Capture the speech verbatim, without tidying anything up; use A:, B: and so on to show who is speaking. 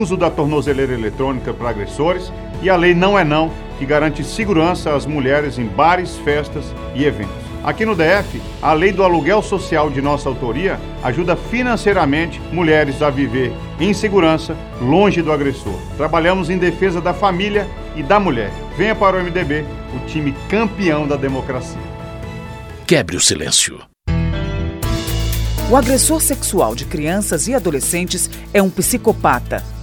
A: uso da tornozeleira eletrônica para agressores e a lei Não é Não, que garante segurança às mulheres em bares, festas e eventos. Aqui no D F, a lei do aluguel social de nossa autoria ajuda financeiramente mulheres a viver em segurança, longe do agressor. Trabalhamos em defesa da família e da mulher. Venha para o M D B, o time campeão da democracia.
B: Quebre o silêncio.
C: O agressor sexual de crianças e adolescentes é um psicopata.